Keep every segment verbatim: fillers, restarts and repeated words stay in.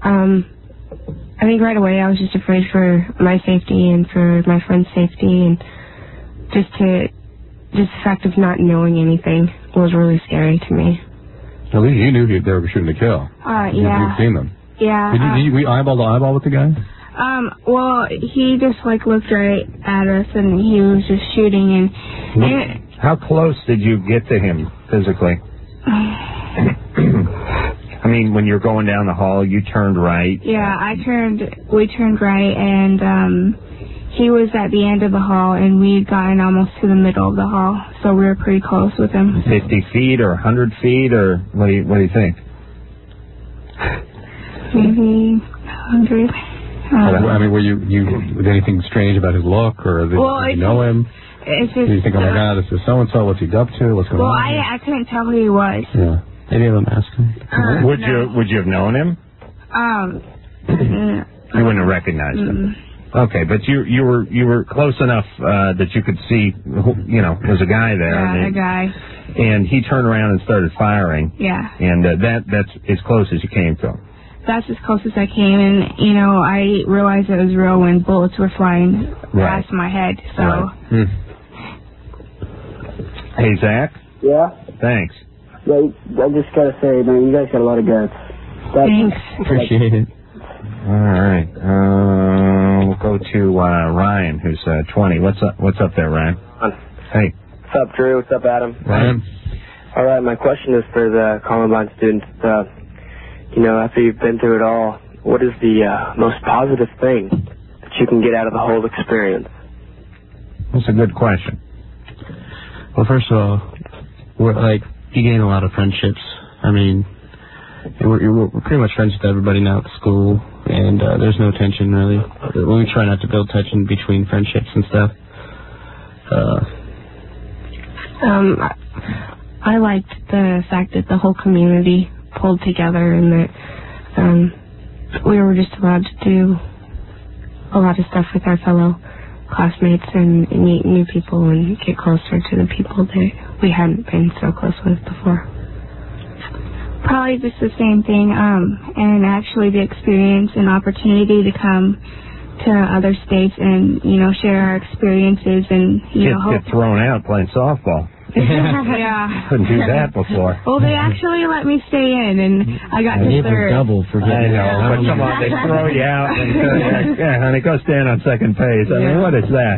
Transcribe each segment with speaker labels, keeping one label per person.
Speaker 1: Um, I think right away I was just afraid for my safety and for my friend's safety, and just to, just the fact of not knowing anything was really scary to me.
Speaker 2: At least you knew they were shooting to kill.
Speaker 1: Uh,
Speaker 2: you,
Speaker 1: yeah.
Speaker 2: You've seen them.
Speaker 1: Yeah.
Speaker 2: Did you,
Speaker 1: uh,
Speaker 2: did you we eyeball to eyeball with the guy?
Speaker 1: Um, well, he just, like, looked right at us, and he was just shooting, and... and
Speaker 3: how close did you get to him physically? I mean, when you're going down the hall, you turned right.
Speaker 1: Yeah, I turned, we turned right, and, um, he was at the end of the hall, and we had gotten almost to the middle of the hall, so we were pretty close with him.
Speaker 3: fifty feet or one hundred feet, or what do you, what do you think?
Speaker 1: Maybe one hundred. Um,
Speaker 2: I mean, were you, you, was anything strange about his look, or did,
Speaker 1: well,
Speaker 2: did you know him?
Speaker 1: It's just...
Speaker 2: Did you think, oh my God, this is so-and-so, what's he up to, what's going
Speaker 1: well,
Speaker 2: on?
Speaker 1: Well, I, I couldn't tell who he was.
Speaker 2: Yeah. Maybe I'm asking.
Speaker 1: Uh,
Speaker 3: would
Speaker 1: no.
Speaker 3: you Would you have known him?
Speaker 1: Um...
Speaker 3: you wouldn't have recognized
Speaker 1: mm.
Speaker 3: him. Okay, but you you were you were close enough uh, that you could see, who, you know, there's a guy there.
Speaker 1: Yeah,
Speaker 3: and
Speaker 1: a guy.
Speaker 3: And he turned around and started firing.
Speaker 1: Yeah.
Speaker 3: And uh, that that's as close as you came to him.
Speaker 1: That's as close as I came, and, you know, I realized it was real when bullets were flying
Speaker 3: right.
Speaker 1: past my head, so...
Speaker 3: Right. Hmm. Hey, Zach?
Speaker 4: Yeah?
Speaker 3: Thanks.
Speaker 4: Yeah, I just gotta say, man, you guys got a lot of guts. That's,
Speaker 1: Thanks.
Speaker 2: Appreciate it.
Speaker 3: All right. Uh, we'll go to uh, Ryan, who's uh, twenty. What's up What's up there, Ryan? Hey.
Speaker 4: What's up, Drew? What's up, Adam?
Speaker 3: Ryan?
Speaker 4: All right, my question is for the Columbine students. Uh, you know, after you've been through it all, what is the uh, most positive thing that you can get out of the whole experience?
Speaker 3: That's a good question.
Speaker 5: Well, first of all, we're like, you gain a lot of friendships. I mean, we're, we're pretty much friends with everybody now at school, and uh, there's no tension, really. We try not to build tension between friendships and stuff. Uh,
Speaker 1: um, I liked the fact that the whole community pulled together, and that um, we were just allowed to do a lot of stuff with our fellow classmates and meet new people and get closer to the people that we hadn't been so close with before. Probably just the same thing, um, and actually the experience and opportunity to come to other states and, you know, share our experiences and, you
Speaker 3: Get,
Speaker 1: know, hope...
Speaker 3: get thrown out playing softball.
Speaker 1: Yeah.
Speaker 3: Couldn't do that before.
Speaker 1: Well, they actually let me stay in, and I got
Speaker 5: I
Speaker 1: to third.
Speaker 5: double for
Speaker 3: I know, but come on, they throw you out and say, yeah, honey, go stand on second base. I mean, what is that?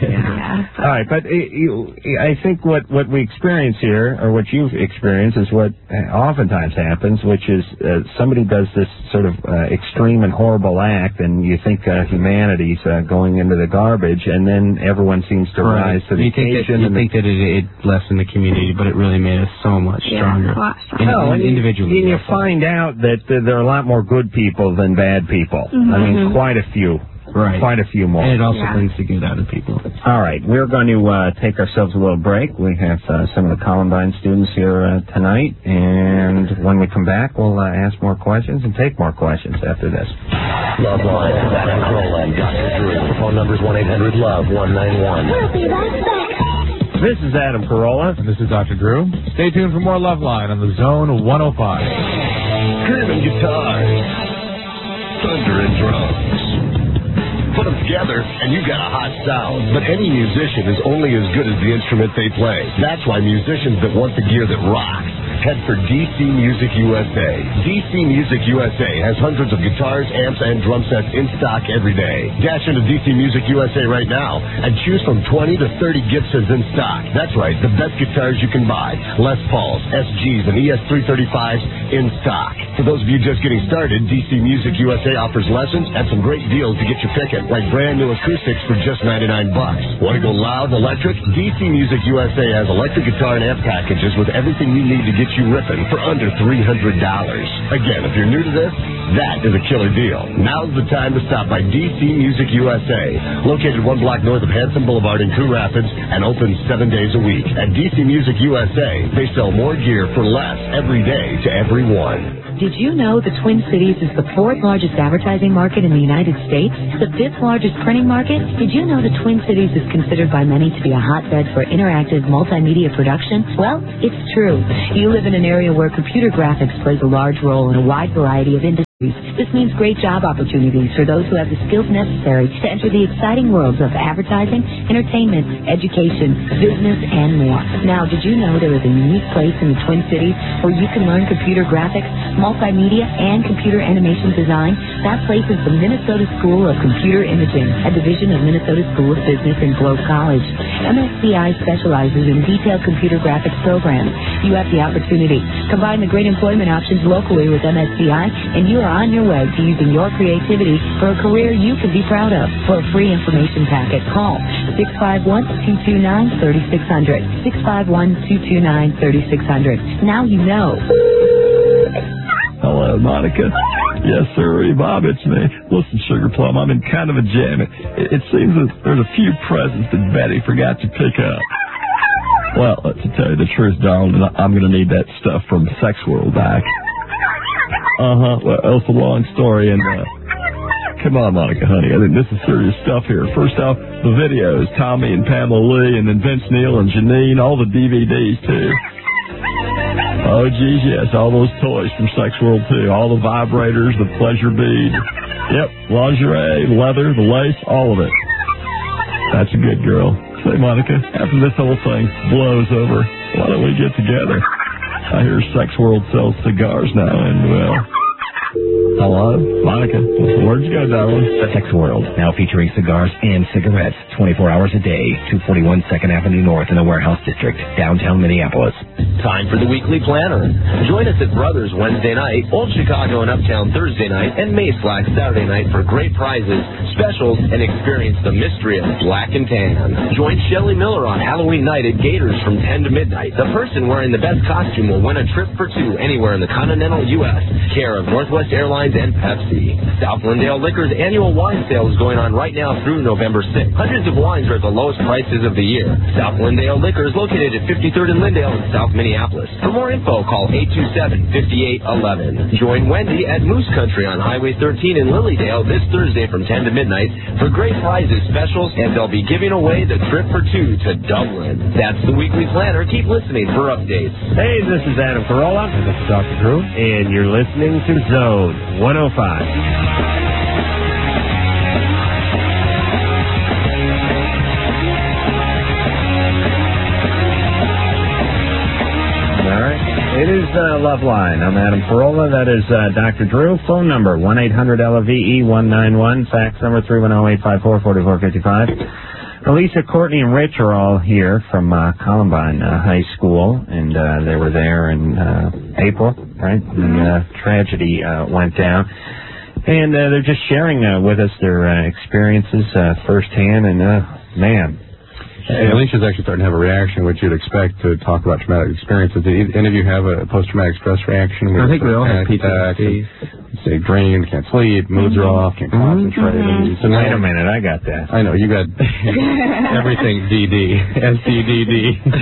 Speaker 1: Yeah.
Speaker 3: All right, but it, you, I think what, what we experience here, or what you've experienced, is what oftentimes happens, which is uh, somebody does this sort of uh, extreme and horrible act, and you think uh, humanity's uh, going into the garbage, and then everyone seems to
Speaker 5: right.
Speaker 3: rise to the
Speaker 5: you
Speaker 3: occasion.
Speaker 5: Think that, you think
Speaker 3: the,
Speaker 5: that it, it lessened the community, but it really made us so much
Speaker 1: Yeah,
Speaker 5: stronger.
Speaker 1: a lot stronger.
Speaker 5: In,
Speaker 3: no,
Speaker 5: in, individually.
Speaker 3: And you find out that uh, there are a lot more good people than bad people.
Speaker 1: Mm-hmm.
Speaker 3: I mean, quite a few.
Speaker 5: Right.
Speaker 3: Quite a few more.
Speaker 5: And it also
Speaker 1: Yeah.
Speaker 5: brings the good out of people.
Speaker 3: All right, we're going to uh, take ourselves a little break. We have uh, some of the Columbine students here uh, tonight, and when we come back, we'll uh, ask more questions and take more questions after this.
Speaker 6: Love Line, Adam Carolla and Doctor Drew. Phone number's one eight hundred love one nine one.
Speaker 7: We'll be right back.
Speaker 3: This is Adam Carolla.
Speaker 2: And this is Doctor Drew. Stay tuned for more Love Line on the Zone one oh five.
Speaker 6: German guitars. Thunder and drums. Put them together, and you got a hot sound. But any musician is only as good as the instrument they play. That's why musicians that want the gear that rocks head for D C Music U S A. D C Music U S A has hundreds of guitars, amps, and drum sets in stock every day. Dash into D C Music U S A right now and choose from twenty to thirty Gibsons in stock. That's right, the best guitars you can buy. Les Pauls, S Gs, and E S three thirty-fives in stock. For those of you just getting started, D C Music U S A offers lessons and some great deals to get you picking, like brand new acoustics for just ninety-nine bucks. Want to go loud and electric? D C Music U S A has electric guitar and amp packages with everything you need to get you ripping for under three hundred dollars. Again, if you're new to this, that is a killer deal. Now's the time to stop by D C Music U S A, located one block north of Hanson Boulevard in Coon Rapids and open seven days a week. At D C Music U S A, they sell more gear for less every day to everyone.
Speaker 8: Did you know the Twin Cities is the fourth largest advertising market in the United States? The fifth largest printing market? Did you know the Twin Cities is considered by many to be a hotbed for interactive multimedia production? Well, it's true. You live in an area where computer graphics plays a large role in a wide variety of industries. This means great job opportunities for those who have the skills necessary to enter the exciting worlds of advertising, entertainment, education, business, and more. Now, did you know there is a unique place in the Twin Cities where you can learn computer graphics, multimedia, and computer animation design? That place is the Minnesota School of Computer Imaging, a division of Minnesota School of Business and Globe College. M S C I specializes in detailed computer graphics programs. You have the opportunity. Combine the great employment options locally with M S C I, and you are on your way to using your creativity for a career you can be proud of. For a free information packet, call six five one, two two nine, three six zero zero, six five one, two two nine, three six zero zero. Now you know.
Speaker 7: Hello, Monica. Yes, sir, Bob, it's me. Listen, Sugar Plum, I'm in kind of a jam. It, it seems that there's a few presents that Betty forgot to pick up. Well, to tell you the truth, darling, I'm going to need that stuff from Sex World back. Uh-huh. Well, it's a long story, and, uh, come on, Monica, honey. I think this is serious stuff here. First off, the videos, Tommy and Pamela Lee, and then Vince Neil and Janine, all the D V Ds, too. Oh, geez, yes, all those toys from Sex World, too. All the vibrators, the pleasure bead. Yep, lingerie, leather, the lace, all of it. That's a good girl. Say, Monica, after this whole thing blows over, why don't we get together? I hear Sex World sells cigars now, and, well... Hello? Monica, where'd you go, darling?
Speaker 9: Sex World, now featuring cigars and cigarettes, twenty-four hours a day, two forty-one second Avenue North in the Warehouse District, downtown Minneapolis.
Speaker 10: Time for the weekly planner. Join us at Brothers Wednesday night, Old Chicago and Uptown Thursday night, and Mayslack Saturday night for great prizes, specials, and experience the mystery of black and tan. Join Shelley Miller on Halloween night at Gators from ten to midnight. The person wearing the best costume will win a trip for two anywhere in the continental U S care of Northwest Airlines and Pepsi. South Lindale Liquor's annual wine sale is going on right now through November sixth. Hundreds of wines are at the lowest prices of the year. South Lindale Liquor is located at fifty-third and Lindale in South Minneapolis. For more info, call eight two seven, five eight one one. Join Wendy at Moose Country on Highway thirteen in Lilydale this Thursday from ten to midnight for great prizes, specials, and they'll be giving away the trip for two to Dublin. That's the weekly planner. Keep listening for updates.
Speaker 3: Hey, this is Adam Carolla.
Speaker 2: This is Doctor Drew.
Speaker 3: And you're listening to Zone one oh five. All right. It is uh, Loveline. I'm Adam Carolla. That is uh, Doctor Drew. Phone number one eight hundred L V E one nine one. Fax number three one zero, eight five four, four four five five. Elisa, Courtney, and Rich are all here from uh, Columbine uh, High School, and uh, they were there in uh, April, right? The uh, tragedy uh, went down. And uh, they're just sharing uh, with us their uh, experiences uh, firsthand, and, uh, man.
Speaker 11: And Alicia's actually starting to have a reaction, which you'd expect to talk about traumatic experiences. Did any of you have a post-traumatic stress reaction?
Speaker 5: I think we all have P T S D.
Speaker 11: Say, dream, can't sleep, moods are off, can't concentrate.
Speaker 3: Mm-hmm. So wait a minute, I got that.
Speaker 11: I know, you got everything D D, S D D D.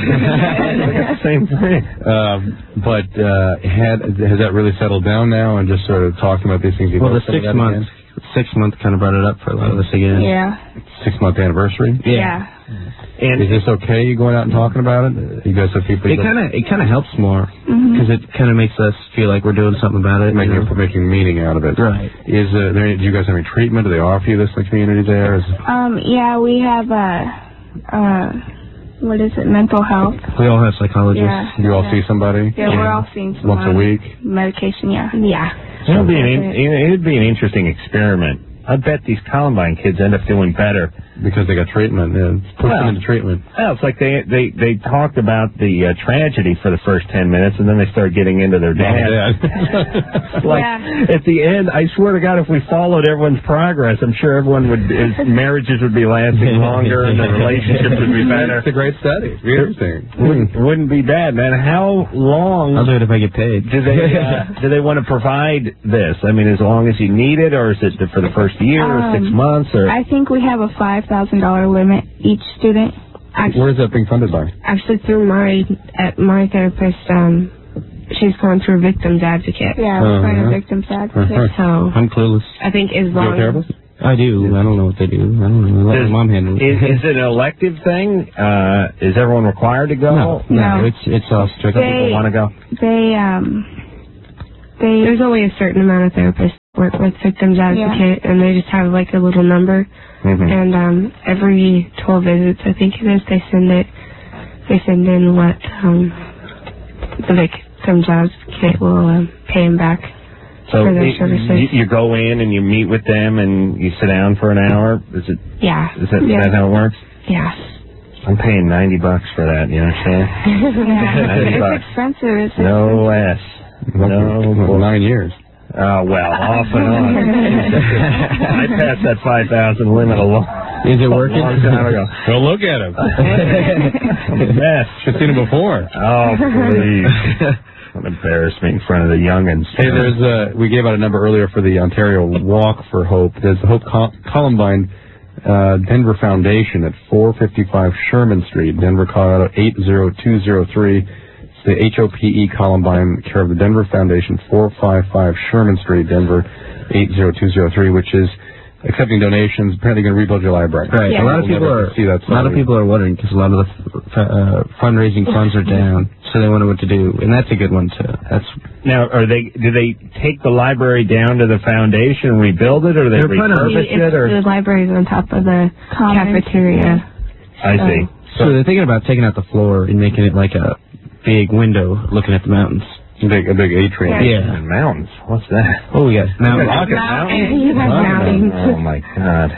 Speaker 3: Same thing.
Speaker 11: Um, but uh, had has that really settled down now and just sort of talking about these things?
Speaker 5: Well, the six months, six months kind of brought it up for a lot of us again.
Speaker 1: Yeah.
Speaker 11: Six month anniversary?
Speaker 1: Yeah.
Speaker 3: And
Speaker 11: is this okay going out and talking about it? You guys have people.
Speaker 5: It kind of it kind of helps more because mm-hmm. it kind of makes us feel like we're doing something about it.
Speaker 11: Making
Speaker 5: you know?
Speaker 11: making meaning out of it.
Speaker 5: Right.
Speaker 11: Is uh, there? Do you guys have any treatment? Do they offer you this in the community there? Is
Speaker 1: um. Yeah, we have uh, uh, what is it? Mental health.
Speaker 5: We all have psychologists.
Speaker 1: Yeah.
Speaker 11: You all
Speaker 1: yeah.
Speaker 11: see somebody?
Speaker 1: Yeah, yeah, we're all seeing someone.
Speaker 11: Once a week.
Speaker 1: Medication. Yeah. Yeah.
Speaker 3: It'd be an it'd be an interesting experiment. I bet these Columbine kids end up doing better
Speaker 11: because they got treatment. Yeah, pushed
Speaker 3: well,
Speaker 11: them into treatment.
Speaker 3: Well, it's like they they they talked about the uh, tragedy for the first ten minutes, and then they started getting into their dad.
Speaker 11: Oh, dad.
Speaker 3: Like
Speaker 1: yeah.
Speaker 3: at the end, I swear to God, if we followed everyone's progress, I'm sure everyone would his marriages would be lasting longer and the relationships would be better.
Speaker 11: It's a great study. It's interesting.
Speaker 3: Wouldn't, wouldn't be bad, man. How long?
Speaker 5: I'll do it if I get paid.
Speaker 3: Do they uh, do they want to provide this? I mean, as long as you need it, or is it for the first year
Speaker 1: um,
Speaker 3: or six months? Or
Speaker 1: I think we have a five thousand dollar limit each student. Actually,
Speaker 11: where is that being funded by?
Speaker 1: Actually, through my at my therapist. Um, she's going through Victims Advocate. Yeah, we're going to Victims Advocate.
Speaker 11: Uh-huh.
Speaker 1: So
Speaker 5: I'm clueless.
Speaker 1: I think as
Speaker 11: You
Speaker 1: long
Speaker 11: have a therapist?
Speaker 5: I do. I don't know what they do. I don't know. Let
Speaker 3: Does,
Speaker 5: my mom handle it.
Speaker 3: Is, is it an elective thing? Uh, is everyone required to go?
Speaker 5: No, no,
Speaker 1: no.
Speaker 5: it's it's all strict.
Speaker 3: Some people want to go.
Speaker 1: They um, they there's only a certain amount of therapists work with Victims Advocate, yeah. and they just have like a little number, mm-hmm. and um, every twelve visits, I think it is, they send it. They send in what um, the Victims Advocate will uh, pay them back
Speaker 3: so
Speaker 1: for their
Speaker 3: it,
Speaker 1: services.
Speaker 3: You, you go in and you meet with them and you sit down for an hour. Is it?
Speaker 1: Yeah.
Speaker 3: Is that,
Speaker 1: yeah.
Speaker 3: that how it works?
Speaker 1: Yeah.
Speaker 3: I'm paying ninety bucks for that. You understand?
Speaker 12: Yeah.
Speaker 3: ninety bucks.
Speaker 12: It's expensive. It's
Speaker 3: no less. No
Speaker 11: well, nine years.
Speaker 3: Oh well, off and on. I passed that five thousand limit a long.
Speaker 5: Is it working?
Speaker 3: A long time ago.
Speaker 11: Go look at him.
Speaker 3: Yes,
Speaker 11: should have seen him before.
Speaker 3: Oh please. Don't embarrass me in front of the youngins.
Speaker 11: Hey, there's uh, we gave out a number earlier for the Ontario Walk for Hope. There's the Hope Col- Columbine uh, Denver Foundation at four fifty-five Sherman Street, Denver, Colorado eight zero two zero three. It's the H O P E Columbine, care of the Denver Foundation, four fifty-five Sherman Street, Denver eight zero two zero three, which is accepting donations. Apparently, going to rebuild your library.
Speaker 5: Right.
Speaker 11: Yeah.
Speaker 5: A lot of
Speaker 11: we'll
Speaker 5: people are.
Speaker 11: See that
Speaker 5: a lot of people are wondering because a lot of the f- uh, fundraising funds are down, so they wonder what to do, and that's a good one too. That's
Speaker 3: now. Are they? Do they take the library down to the foundation and rebuild it, or they refurbish it? Or
Speaker 1: the library's on top of the
Speaker 12: Commons.
Speaker 1: cafeteria.
Speaker 3: I
Speaker 1: so.
Speaker 3: see.
Speaker 5: So, so they're thinking about taking out the floor and making it like a big window looking at the mountains.
Speaker 11: Big, a big atrium.
Speaker 5: Yeah.
Speaker 3: And mountains. What's that?
Speaker 5: Oh, yes.
Speaker 3: Mountains.
Speaker 1: Rocket
Speaker 3: Mountains.
Speaker 1: You have mountains.
Speaker 3: Oh, my God.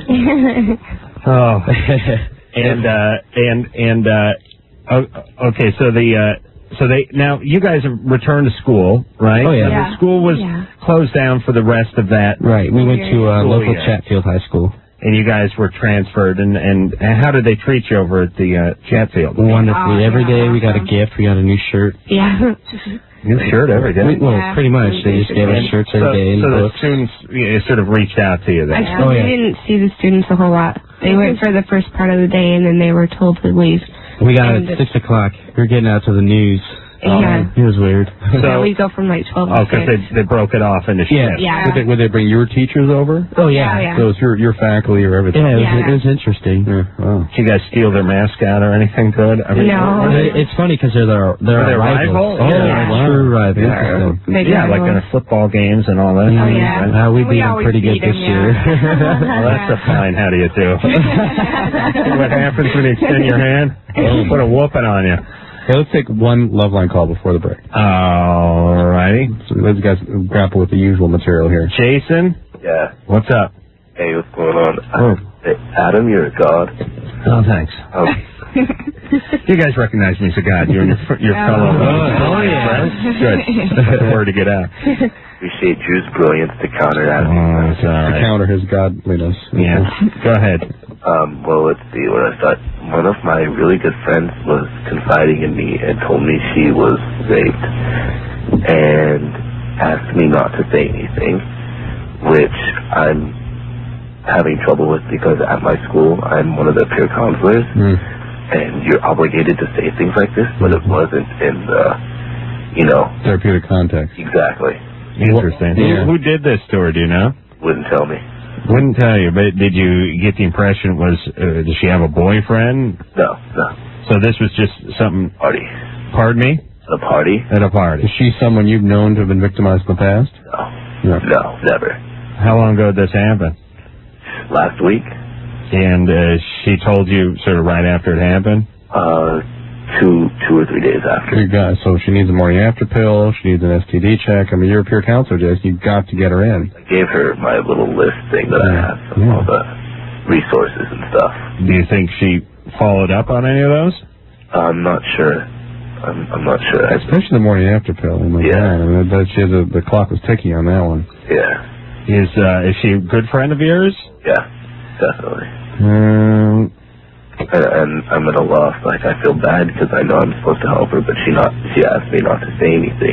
Speaker 3: Oh. and, uh, and, and, uh, okay, so the, uh, so they, now you guys have returned to school, right?
Speaker 5: Oh, yeah.
Speaker 3: So
Speaker 1: yeah.
Speaker 3: the school was
Speaker 1: yeah.
Speaker 3: closed down for the rest of that.
Speaker 5: Right. We went to uh, local
Speaker 3: year.
Speaker 5: Chatfield High School.
Speaker 3: And you guys were transferred, and, and, and how did they treat you over at the uh, Chatfield?
Speaker 5: Wonderfully.
Speaker 12: Oh,
Speaker 5: Every
Speaker 12: yeah,
Speaker 5: day we got a
Speaker 12: awesome.
Speaker 5: gift. We got a new shirt.
Speaker 1: Yeah.
Speaker 3: New shirt every day?
Speaker 5: We, well,
Speaker 12: Yeah.
Speaker 5: pretty much. They just gave us shirts every
Speaker 3: so,
Speaker 5: day and
Speaker 3: so the
Speaker 5: books.
Speaker 3: students you know, sort of reached out to you then?
Speaker 1: Actually,
Speaker 5: Oh, yeah.
Speaker 1: we didn't see the students a whole lot. They went for the first part of the day, and then they were told to leave.
Speaker 5: We got
Speaker 1: and
Speaker 5: it at six o'clock. We were getting out to the news.
Speaker 1: Yeah.
Speaker 5: It was weird.
Speaker 3: So,
Speaker 1: yeah, we go from like twelve
Speaker 3: oh,
Speaker 1: to
Speaker 3: because
Speaker 1: six.
Speaker 3: they, they broke it off into
Speaker 5: Yeah.
Speaker 3: shifts.
Speaker 1: Yeah.
Speaker 11: Would they, would they bring your teachers over?
Speaker 5: Oh, yeah.
Speaker 1: Oh, yeah.
Speaker 11: So it's your, your faculty or everything?
Speaker 5: Yeah, it was,
Speaker 1: Yeah.
Speaker 5: it was interesting.
Speaker 11: Yeah. Wow.
Speaker 3: Did you guys steal their mascot or anything good? I mean,
Speaker 1: No.
Speaker 5: It- It's funny because they're their, they're
Speaker 3: Are they
Speaker 5: our rivals.
Speaker 3: rival?
Speaker 5: Oh,
Speaker 1: Yeah.
Speaker 5: wow. True rival.
Speaker 3: Yeah.
Speaker 5: Interesting.
Speaker 1: Big
Speaker 3: Yeah, like in
Speaker 1: rivals.
Speaker 3: the football games and all that.
Speaker 1: Oh, yeah.
Speaker 5: Uh, we
Speaker 12: We
Speaker 5: beat them
Speaker 12: always
Speaker 5: pretty good
Speaker 12: beat
Speaker 5: this
Speaker 12: 'em,
Speaker 5: year.
Speaker 12: yeah.
Speaker 3: Well, that's a fine how do you do. See what happens when you extend your hand? Oh, put a whooping on you.
Speaker 11: Hey, let's take one love line call before the break.
Speaker 3: All righty.
Speaker 11: So let's guys grapple with the usual material here.
Speaker 3: Jason?
Speaker 13: Yeah.
Speaker 3: What's up?
Speaker 13: Hey, what's going on?
Speaker 3: Oh.
Speaker 13: Hey, Adam, you're a god.
Speaker 3: Oh, thanks.
Speaker 13: Um,
Speaker 3: You guys recognize me as a god. You and your, your
Speaker 12: Yeah.
Speaker 3: fellow.
Speaker 5: Oh, oh, yeah.
Speaker 3: friends? Good. That's the word to get out.
Speaker 13: appreciate Drew's brilliance to counter that.
Speaker 3: Oh, it's all
Speaker 11: To
Speaker 3: right.
Speaker 11: counter his godliness.
Speaker 3: Yeah. Go ahead.
Speaker 13: Um, well, let's see what I thought. One of my really good friends was confiding in me and told me she was raped and asked me not to say anything, which I'm having trouble with because at my school I'm one of the peer counselors,
Speaker 11: mm.
Speaker 13: and you're obligated to say things like this, but it wasn't in the, you know,
Speaker 11: therapeutic context.
Speaker 13: Exactly.
Speaker 3: Interesting.
Speaker 11: Yeah.
Speaker 3: Who, who did this to her? Do you know?
Speaker 13: Wouldn't tell me.
Speaker 3: Wouldn't tell you, but did you get the impression it was, uh, does she have a boyfriend?
Speaker 13: No, no.
Speaker 3: So this was just something...
Speaker 13: Party.
Speaker 3: Pardon me?
Speaker 13: At a party?
Speaker 3: At a party.
Speaker 11: Is she someone you've known to have been victimized in the past?
Speaker 13: No.
Speaker 11: No.
Speaker 13: No, never.
Speaker 3: How long ago did this happen?
Speaker 13: Last week.
Speaker 3: And uh, she told you sort of right after it happened?
Speaker 13: Uh, two, two or three days after.
Speaker 11: You got, so she needs a morning after pill, she needs an S T D check. I mean, you're a peer counselor, Jason. You've got to get her in.
Speaker 13: I gave her my little list thing that I have of
Speaker 11: Yeah.
Speaker 13: all the resources and stuff.
Speaker 3: Do you think she followed up on any of those?
Speaker 13: I'm not sure. I'm, I'm not sure. I,
Speaker 11: Especially the morning after pill. Oh my
Speaker 13: Yeah.
Speaker 11: God. I mean, that, she has a, the clock was ticking on that one.
Speaker 13: yeah.
Speaker 3: Is uh, is she a good friend of yours?
Speaker 13: Yeah. Definitely.
Speaker 3: Um,
Speaker 13: And, and I'm at a loss. Like, I feel bad because I know I'm supposed to help her, but she not. She asked me not to say anything.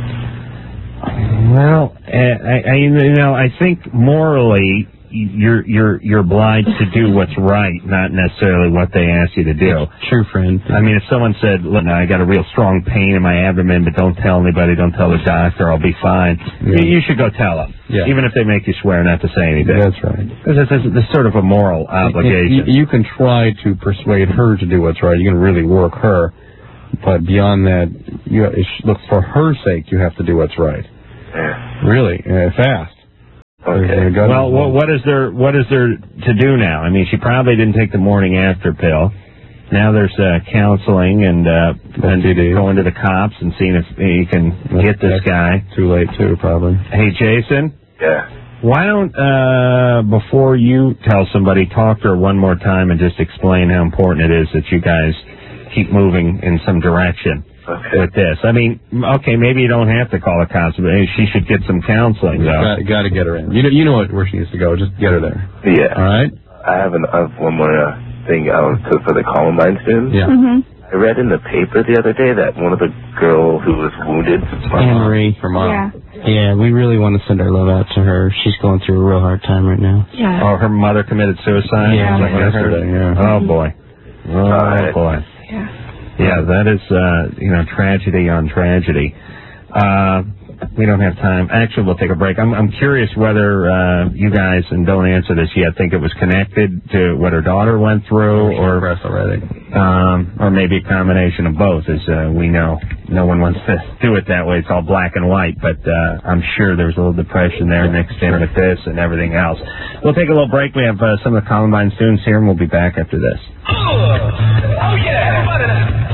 Speaker 3: well, uh, I, I, you know, I think morally you're you're you're obliged to do what's right, not necessarily what they ask you to do.
Speaker 5: True, friend.
Speaker 3: I mean, if someone said, "Look, I got a real strong pain in my abdomen, but don't tell anybody, don't tell the doctor, I'll be fine,"
Speaker 11: Yeah.
Speaker 3: you, you should go tell them,
Speaker 11: Yeah.
Speaker 3: even if they make you swear not to say anything.
Speaker 11: That's right.
Speaker 3: Because it's, it's, it's sort of a moral obligation.
Speaker 11: You, you can try to persuade her to do what's right. You can really work her. But beyond that, you look, for her sake, you have to do what's right.
Speaker 13: Yeah.
Speaker 11: Really, uh, fast.
Speaker 13: Okay.
Speaker 3: Well, what, what is there what is there to do now? I mean, she probably didn't take the morning after pill. Now there's uh, counseling and uh, and going to the cops and seeing if you can get this guy.
Speaker 11: Too late, too, probably.
Speaker 3: Hey, Jason?
Speaker 13: Yeah.
Speaker 3: Why don't, uh, before you tell somebody, talk to her one more time and just explain how important it is that you guys keep moving in some direction. Okay. With this. I mean, okay, maybe you don't have to call the cops, but hey, she should get some counseling, though.
Speaker 11: Got, got to get her in. You know, you know what, where she needs to go. Just get her there.
Speaker 13: Yeah.
Speaker 11: All right?
Speaker 13: I have, an, I have one more uh, thing um, to, for the Columbine students.
Speaker 11: Yeah.
Speaker 1: Mm-hmm.
Speaker 13: I read in the paper the other day that one of the girl who was wounded...
Speaker 5: Anne-Marie.
Speaker 11: Her mom.
Speaker 1: Yeah.
Speaker 5: Yeah, we really want to send our love out to her. She's going through a real hard time right now.
Speaker 1: Yeah.
Speaker 3: Oh, her mother committed suicide?
Speaker 5: Yeah.
Speaker 3: Like
Speaker 11: Yesterday, yeah.
Speaker 3: Oh, boy. Oh,
Speaker 13: Right.
Speaker 3: boy.
Speaker 1: Yeah.
Speaker 3: Yeah, that is, uh, you know, tragedy on tragedy. Uh, we don't have time. Actually, we'll take a break. I'm, I'm curious whether uh, you guys, and don't answer this yet, think it was connected to what her daughter went through, or
Speaker 11: already.
Speaker 3: um, or maybe a combination of both. As uh, we know, no one wants to do it that way. It's all black and white. But uh, I'm sure there was a little depression there mixed in with this and everything else. We'll take a little break. We have uh, some of the Columbine students here, and we'll be back after this.
Speaker 6: Oh, oh yeah!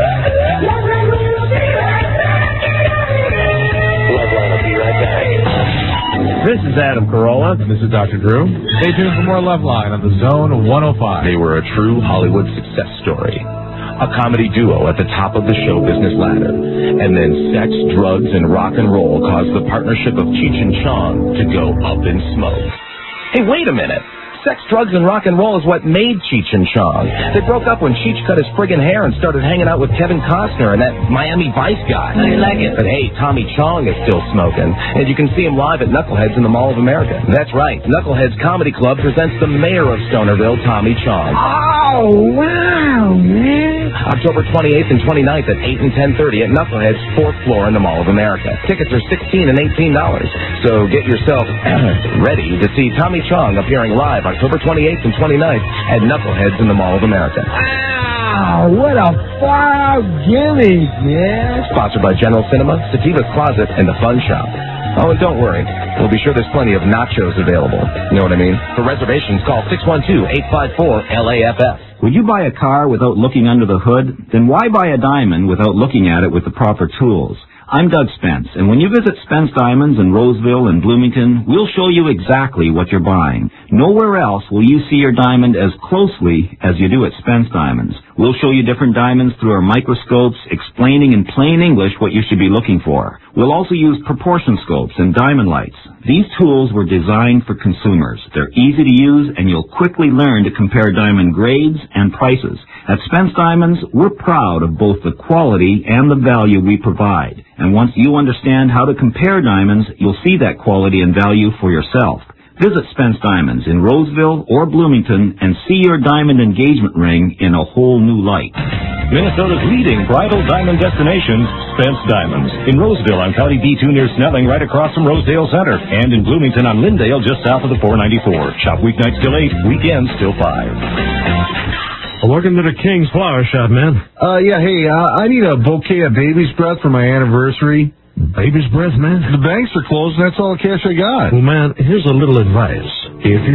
Speaker 3: This is Adam Carolla.
Speaker 2: This is Doctor Drew. Stay tuned for more Love Line on the Zone one oh five.
Speaker 6: They were a true Hollywood success story. A comedy duo at the top of the show business ladder. And then sex, drugs, and rock and roll caused the partnership of Cheech and Chong to go up in smoke. Hey, wait a minute. Sex, drugs, and rock and roll is what made Cheech and Chong. They broke up when Cheech cut his friggin' hair and started hanging out with Kevin Costner and that Miami Vice guy. How do you like it? But hey, Tommy Chong is still smoking, and you can see him live at Knuckleheads in the Mall of America. That's right. Knuckleheads Comedy Club presents the mayor of Stonerville, Tommy Chong.
Speaker 12: Oh, wow, man.
Speaker 6: October twenty-eighth and twenty-ninth at eight and ten thirty at Knuckleheads, fourth floor in the Mall of America. Tickets are sixteen dollars and eighteen dollars. So get yourself ready to see Tommy Chong appearing live October twenty-eighth and twenty-ninth at Knuckleheads in the Mall of America.
Speaker 12: Wow, what a far gimmick, man.
Speaker 6: Sponsored by General Cinema, Sativa's Closet, and The Fun Shop. Oh, and don't worry. We'll be sure there's plenty of nachos available. You know what I mean? For reservations, call six one two, eight five four, L A F F.
Speaker 14: Will you buy a car without looking under the hood? Then why buy a diamond without looking at it with the proper tools? I'm Doug Spence, and when you visit Spence Diamonds in Roseville and Bloomington, we'll show you exactly what you're buying. Nowhere else will you see your diamond as closely as you do at Spence Diamonds. We'll show you different diamonds through our microscopes, explaining in plain English what you should be looking for. We'll also use proportion scopes and diamond lights. These tools were designed for consumers. They're easy to use, and you'll quickly learn to compare diamond grades and prices. At Spence Diamonds, we're proud of both the quality and the value we provide. And once you understand how to compare diamonds, you'll see that quality and value for yourself. Visit Spence Diamonds in Roseville or Bloomington and see your diamond engagement ring in a whole new light.
Speaker 15: Minnesota's leading bridal diamond destination, Spence Diamonds. In Roseville on County D two near Snelling, right across from Rosedale Center. And in Bloomington on Lyndale, just south of the four ninety-four. Shop weeknights till eight, weekends till five.
Speaker 16: Welcome to the King's Flower Shop, man.
Speaker 17: Uh, yeah, hey, uh, I need a bouquet of baby's breath for my anniversary.
Speaker 16: Baby's breath, man?
Speaker 17: The banks are closed, and that's all the cash I got.
Speaker 16: Well, man, here's a little advice. If you're